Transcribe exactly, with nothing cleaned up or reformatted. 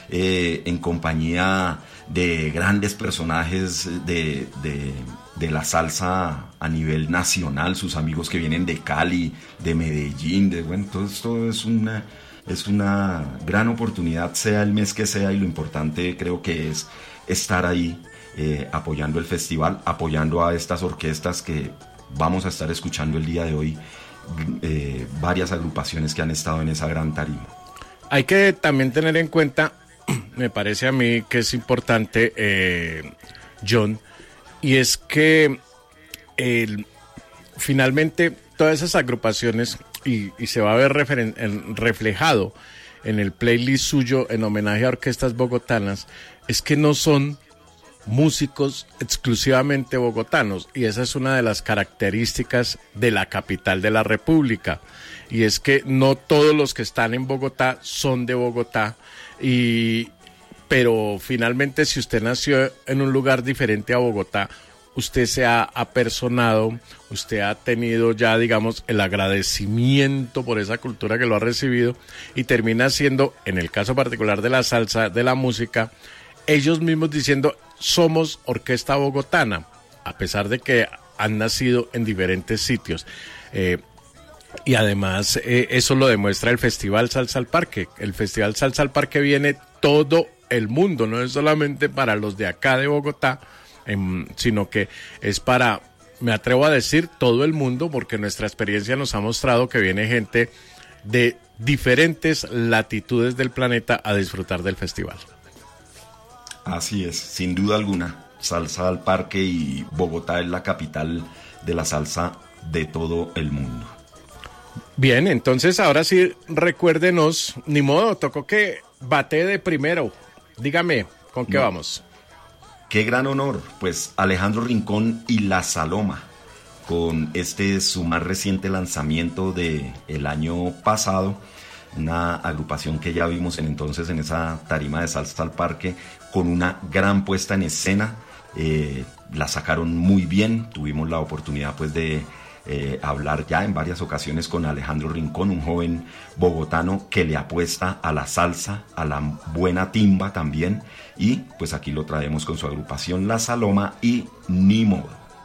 eh, en compañía de grandes personajes de, de, de la salsa a nivel nacional, sus amigos que vienen de Cali, de Medellín, de, bueno, todo esto es una, es una gran oportunidad, sea el mes que sea, y lo importante creo que es estar ahí eh, apoyando el festival, apoyando a estas orquestas que vamos a estar escuchando el día de hoy, eh, varias agrupaciones que han estado en esa gran tarima. Hay que también tener en cuenta, me parece a mí que es importante, eh, John, y es que eh, finalmente todas esas agrupaciones, y, y se va a ver referen- en, reflejado en el playlist suyo en homenaje a orquestas bogotanas, es que no son músicos exclusivamente bogotanos, y esa es una de las características de la capital de la República, y es que no todos los que están en Bogotá son de Bogotá, y pero finalmente si usted nació en un lugar diferente a Bogotá, usted se ha apersonado, usted ha tenido ya, digamos, el agradecimiento por esa cultura que lo ha recibido, y termina siendo, en el caso particular de la salsa, de la música, ellos mismos diciendo: somos orquesta bogotana, a pesar de que han nacido en diferentes sitios. Eh, y además eh, eso lo demuestra el Festival Salsa al Parque. El Festival Salsa al Parque viene todo el mundo, no es solamente para los de acá de Bogotá, eh, sino que es para, me atrevo a decir, todo el mundo, porque nuestra experiencia nos ha mostrado que viene gente de diferentes latitudes del planeta a disfrutar del festival. Así es, sin duda alguna, Salsa al Parque, y Bogotá es la capital de la salsa de todo el mundo. Bien, entonces ahora sí, recuérdenos, ni modo, tocó que bate de primero. Dígame, ¿con qué no. vamos? Qué gran honor, pues Alejandro Rincón y La Saloma, con este su más reciente lanzamiento de el año pasado, una agrupación que ya vimos en entonces en esa tarima de Salsa al Parque, con una gran puesta en escena. Eh, la sacaron muy bien, tuvimos la oportunidad pues de eh, hablar ya en varias ocasiones con Alejandro Rincón, un joven bogotano que le apuesta a la salsa, a la buena timba también, y pues aquí lo traemos con su agrupación La Saloma y Ni Modo.